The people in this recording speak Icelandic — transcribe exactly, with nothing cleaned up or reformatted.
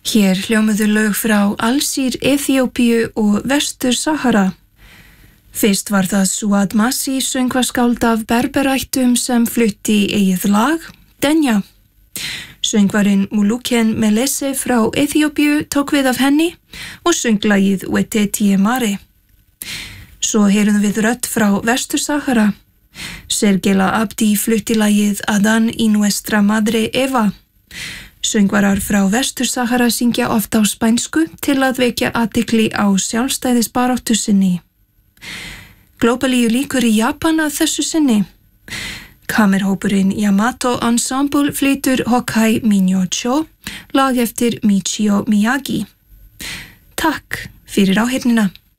Hér hljómuðu lög frá Alsír, Eþíópíu og Vestur Sahara. Fyrst var það Suad Massi, söngvaskáld af berberættum sem flutti eigið lag, Denja. Söngvarinn Muluken Melese frá Eþíópíu tók við af henni og sönglagið Wete Tiemare. Svo heyrum við rödd frá Vestur Sahara. Sergela Abdi flutti lagið Adan y Nuestra Madre Eva. Söngvarar frá Vestur Sahara syngja oft á spænsku til að vekja athygli á sjálfstæðisbaráttu sinni. Glóbalíu líkur í Japan að þessu sinni. Kamerhópurinn Yamato Ensemble flytur Hokkai Minyocho, lag eftir Michio Miyagi. Takk fyrir áheyrnina.